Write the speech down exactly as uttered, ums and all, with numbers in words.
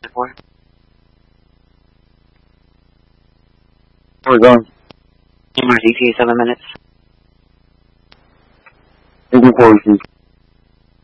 For? Where we going? M R C T, seven minutes. Looking forward to